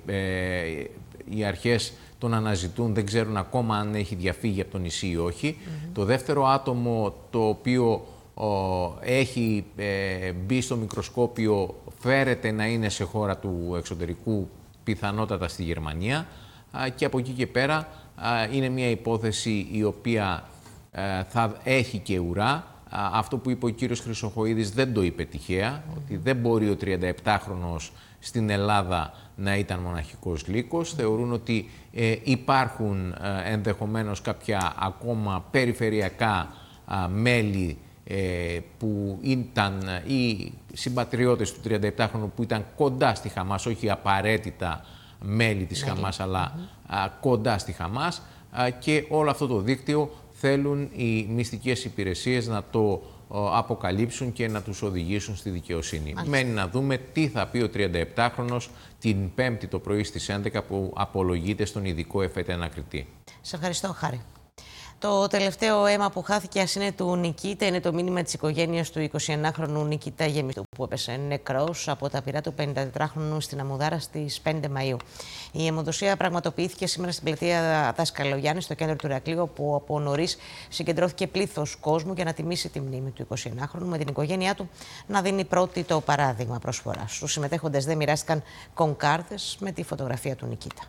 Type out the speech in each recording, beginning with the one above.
οι αρχές τον αναζητούν, δεν ξέρουν ακόμα αν έχει διαφύγει από το νησί ή όχι. Το δεύτερο άτομο το οποίο έχει μπει στο μικροσκόπιο φέρεται να είναι σε χώρα του εξωτερικού, πιθανότατα στη Γερμανία, και από εκεί και πέρα είναι μια υπόθεση η οποία θα έχει και ουρά. Αυτό που είπε ο κύριος Χρυσοχοΐδης δεν το είπε τυχαία, ότι δεν μπορεί ο 37χρονος στην Ελλάδα να ήταν μοναχικός λύκος. Θεωρούν ότι υπάρχουν ενδεχομένως κάποια ακόμα περιφερειακά μέλη που ήταν οι συμπατριώτες του 37χρονου που ήταν κοντά στη Χαμάς, όχι απαραίτητα μέλη της Χαμάς, αλλά κοντά στη Χαμάς, και όλο αυτό το δίκτυο θέλουν οι μυστικές υπηρεσίες να το αποκαλύψουν και να τους οδηγήσουν στη δικαιοσύνη. Μένει να δούμε τι θα πει ο 37χρονος την Πέμπτη το πρωί στις 11 που απολογείται στον ειδικό εφέτη ανακριτή. Σε ευχαριστώ, Χάρη. Το τελευταίο αίμα που χάθηκε, ας είναι του Νικήτα, είναι το μήνυμα της οικογένειας του 21χρονου Νικήτα Γεμιστού, που έπεσε νεκρός από τα πυρά του 54χρονου στην Αμμουδάρα στις 5 Μαΐου. Η αιμοδοσία πραγματοποιήθηκε σήμερα στην πλατεία Δασκαλογιάννη, στο κέντρο του Ηρακλείου, όπου από νωρίς συγκεντρώθηκε πλήθος κόσμου για να τιμήσει τη μνήμη του 21χρονου, με την οικογένειά του να δίνει πρώτη το παράδειγμα προσφοράς. Τους συμμετέχοντες δεν μοιράστηκαν κονκάρδες με τη φωτογραφία του Νικήτα.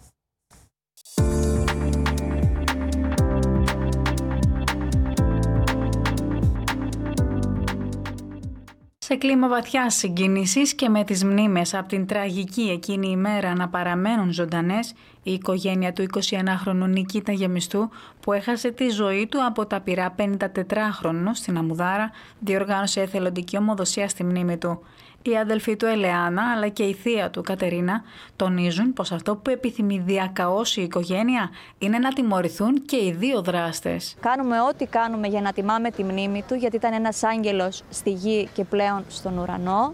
Σε κλίμα βαθιάς συγκίνησης και με τις μνήμες από την τραγική εκείνη ημέρα να παραμένουν ζωντανές, η οικογένεια του 21χρονου Νικήτα Γεμιστού, που έχασε τη ζωή του από τα πυρά 54χρονου στην Αμμουδάρα, διοργάνωσε εθελοντική ομοδοσία στη μνήμη του. Η αδελφή του Ελεάνα αλλά και η θεία του Κατερίνα τονίζουν πως αυτό που επιθυμεί διακαώς η οικογένεια είναι να τιμωρηθούν και οι δύο δράστες. Κάνουμε ό,τι κάνουμε για να τιμάμε τη μνήμη του, γιατί ήταν ένας άγγελος στη γη και πλέον στον ουρανό.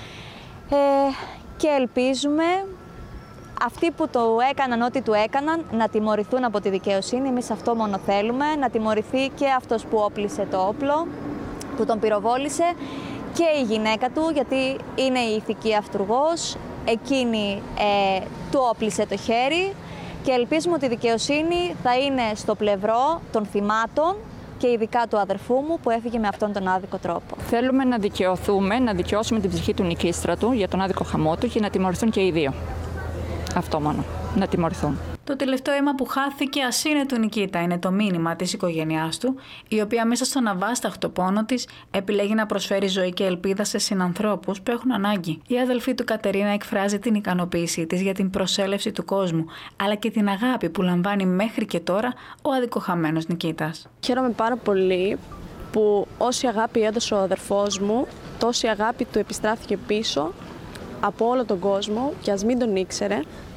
Και ελπίζουμε αυτοί που το έκαναν ό,τι του έκαναν να τιμωρηθούν από τη δικαιοσύνη. Εμείς αυτό μόνο θέλουμε, να τιμωρηθεί και αυτός που όπλησε το όπλο, που τον πυροβόλησε, και η γυναίκα του, γιατί είναι η ηθική αυτουργός, εκείνη του όπλησε το χέρι, και ελπίζουμε ότι η δικαιοσύνη θα είναι στο πλευρό των θυμάτων και ειδικά του αδερφού μου που έφυγε με αυτόν τον άδικο τρόπο. Θέλουμε να δικαιωθούμε, να δικαιώσουμε την ψυχή του Νικίστρατου για τον άδικο χαμό του και να τιμωρηθούν και οι δύο. Αυτό μόνο, να τιμωρηθούν. Το τελευταίο αίμα που χάθηκε, ας είναι του Νικήτα, είναι το μήνυμα της οικογένειάς του, η οποία μέσα στον αβάσταχτο πόνο της επιλέγει να προσφέρει ζωή και ελπίδα σε συνανθρώπους που έχουν ανάγκη. Η αδελφή του Κατερίνα εκφράζει την ικανοποίησή της για την προσέλευση του κόσμου, αλλά και την αγάπη που λαμβάνει μέχρι και τώρα ο αδικοχαμένος Νικήτας. Χαίρομαι πάρα πολύ που όση αγάπη έδωσε ο αδερφός μου, τόση αγάπη του επιστράφηκε πίσω από όλο τον κόσμο, και ας μην τον ήξερε.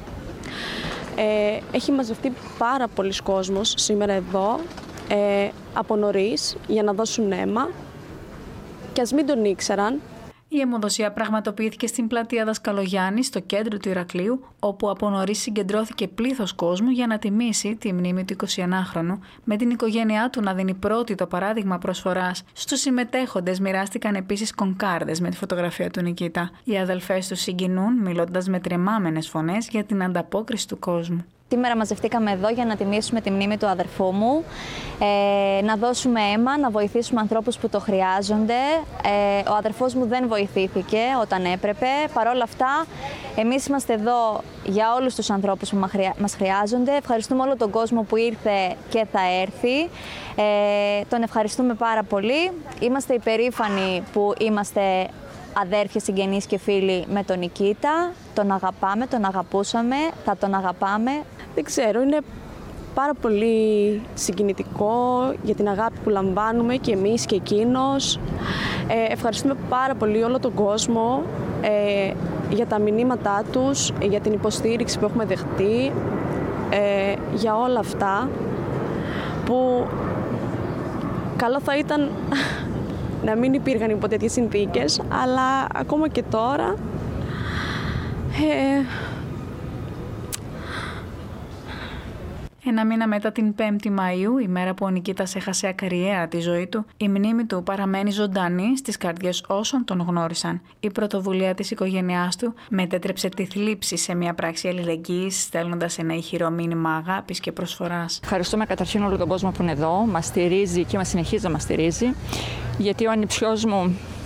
Έχει μαζευτεί πάρα πολλοί κόσμος σήμερα εδώ, από νωρίς, για να δώσουν αίμα, και ας μην τον ήξεραν. Η αιμοδοσία πραγματοποιήθηκε στην πλατεία Δασκαλογιάννη, στο κέντρο του Ηρακλείου, όπου από νωρίς συγκεντρώθηκε πλήθος κόσμου για να τιμήσει τη μνήμη του 21χρονου, με την οικογένειά του να δίνει πρώτη το παράδειγμα προσφοράς. Στους συμμετέχοντες μοιράστηκαν επίσης κονκάρδες με τη φωτογραφία του Νικήτα. Οι αδελφές του συγκινούν, μιλώντας με τρεμάμενες φωνές για την ανταπόκριση του κόσμου. Σήμερα μαζευτήκαμε εδώ για να τιμήσουμε τη μνήμη του αδερφού μου, να δώσουμε αίμα, να βοηθήσουμε ανθρώπους που το χρειάζονται. Ο αδερφός μου δεν βοηθήθηκε όταν έπρεπε. Παρ' όλα αυτά, εμείς είμαστε εδώ για όλους τους ανθρώπους που μας χρειάζονται. Ευχαριστούμε όλο τον κόσμο που ήρθε και θα έρθει. Τον ευχαριστούμε πάρα πολύ. Είμαστε υπερήφανοι που είμαστε αδέρφια, συγγενείς και φίλοι με τον Νικήτα. Τον αγαπάμε, τον αγαπούσαμε, θα τον αγαπάμε. Δεν ξέρω, είναι πάρα πολύ συγκινητικό για την αγάπη που λαμβάνουμε και εμείς και εκείνος. Ευχαριστούμε πάρα πολύ όλο τον κόσμο για τα μηνύματά τους, για την υποστήριξη που έχουμε δεχτεί, για όλα αυτά που καλό θα ήταν να μην υπήρχαν υπό τέτοιες συνθήκες, αλλά ακόμα και τώρα Ένα μήνα μετά την 5η Μαΐου, η μέρα που ο Νικήτας έχασε ακαριέα τη ζωή του, η μνήμη του παραμένει ζωντανή στις καρδιές όσων τον γνώρισαν. Η πρωτοβουλία της οικογένειάς του μετέτρεψε τη θλίψη σε μια πράξη αλληλεγγύης, στέλνοντας ένα ηχηρό μήνυμα αγάπης και προσφοράς. Ευχαριστούμε καταρχήν όλο τον κόσμο που είναι εδώ, μας στηρίζει και μας συνεχίζει να μας στηρίζει, γιατί ο ανιψιός μου